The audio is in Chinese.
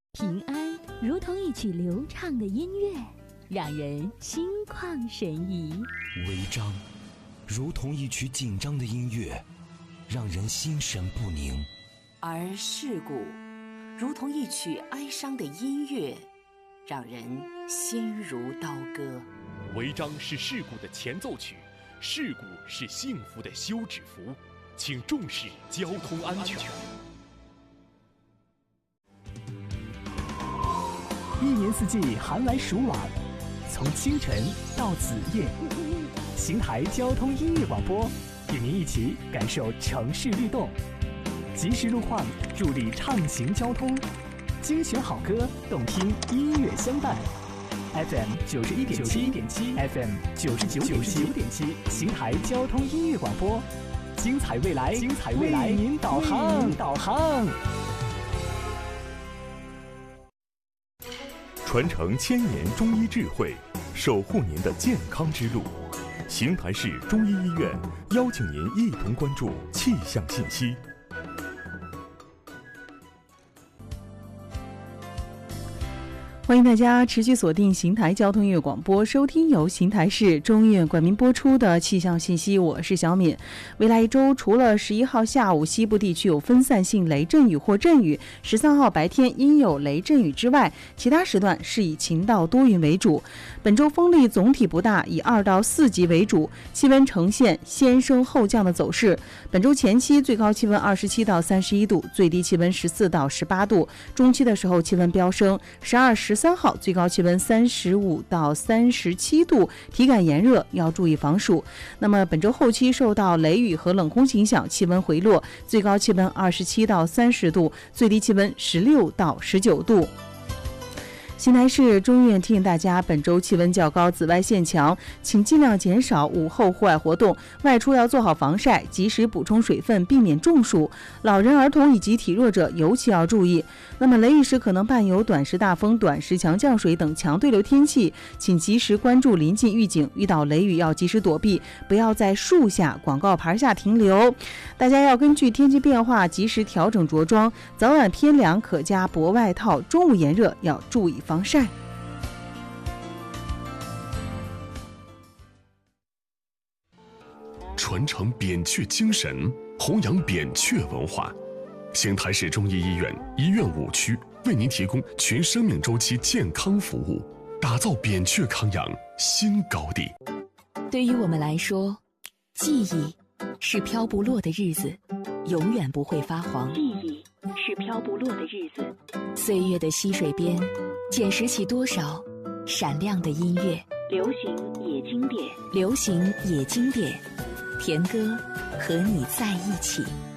平安如同一曲流畅的音乐，让人心旷神怡； 违章如同一曲紧张的音乐，让人心神不宁； 而事故如同一曲哀伤的音乐，让人心如刀割。 违章是事故的前奏曲，事故是幸福的休止符，请重视交通安全。 一年四季寒来暑往，从清晨到子夜，邢台交通音乐广播与您一起感受城市律动，及时路况助力畅行交通，精选好歌，动听音乐相伴。FM 91.7 FM 99.7，邢台交通音乐广播，精彩未来，为您导航。 传承1000年中医智慧，守护您的健康之路。邢台市中医医院邀请您一同关注气象信息。 欢迎大家持续锁定邢台交通音乐广播，收听由邢台市中医院冠名播出的气象信息。我是小敏。未来一周，除了11号下午西部地区有分散性雷阵雨或阵雨，13号白天阴有雷阵雨之外，其他时段是以晴到多云为主。本周风力总体不大，以2到4级为主，气温呈现先升后降的走势。本周前期最高气温27到31度，最低气温14到18度，中期的时候气温飙升，12、13号最高气温35到37度，体感炎热，要注意防暑。那么本周后期受到雷雨和冷空气影响，气温回落，最高气温27到30度，最低气温16到19度。邢台市中医院提醒大家，本周气温较高，紫外线强，请尽量减少午后户外活动，外出要做好防晒，及时补充水分，避免中暑。老人、儿童以及体弱者尤其要注意。那么雷雨时可能伴有短时大风、短时强降水等强对流天气，请及时关注临近预警，遇到雷雨要及时躲避，不要在树下、广告牌下停留。大家要根据天气变化及时调整着装，早晚偏凉可加薄外套，中午炎热要注意防晒。 传承扁鹊精神，弘扬扁鹊文化。邢台市中医医院医院5区为您提供全生命周期健康服务，打造扁鹊康养新高地。 对于我们来说，记忆是飘不落的日子，永远不会发黄。记忆是飘不落的日子，岁月的溪水边，捡拾起多少闪亮的音乐。流行也经典，流行也经典，田歌和你在一起。